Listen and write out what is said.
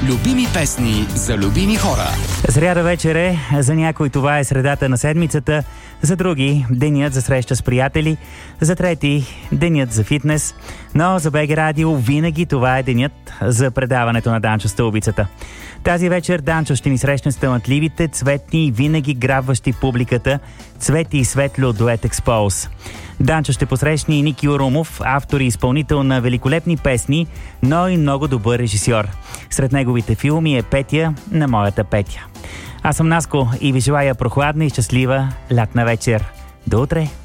Любими песни за любими хора. Сряда вечер е, за някой това е средата на седмицата, за други денят за среща с приятели, за трети денят за фитнес, но за БГ Радио винаги това е денят за предаването на Данчо Стълбицата. Тази вечер Данчо ще ни срещне с талантливите, цветни и винаги грабващи публиката Цвети и Светло дует Експоуз. Данчо ще посрещне и Ники Урумов, автор и изпълнител на великолепни песни, но и много добър режисьор. Сред неговите филми е Петя на моята Петя. Аз съм Наско и ви желая прохладна и щастлива лятна вечер. До утре!